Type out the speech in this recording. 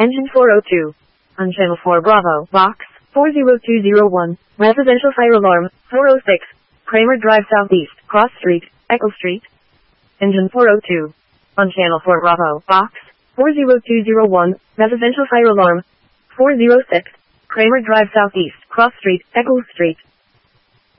Engine 402. On channel 4 Bravo, box 40201, residential fire alarm 406, Kramer Drive Southeast, Cross Street, Echo Street. Engine 402. On channel 4 Bravo, box 40201, residential fire alarm 406, Kramer Drive Southeast, Cross Street, Echo Street.